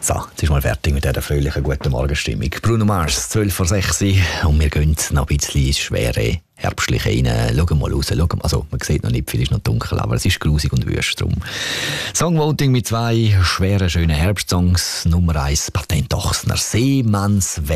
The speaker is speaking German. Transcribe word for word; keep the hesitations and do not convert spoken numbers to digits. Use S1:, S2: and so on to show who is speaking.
S1: So, jetzt ist mal fertig mit dieser fröhlichen guten Morgenstimmung. Bruno Mars, zwölf vor sechs und wir gehen noch ein bisschen ins schwere Herbstliche rein. Schauen mal raus. Schauen, also, man sieht noch nicht viel, ist noch dunkel, aber es ist grusig und wüst drum. Songvoting mit zwei schweren, schönen Herbstsongs. Nummer eins, Patent Ochsner, Seemannsweg.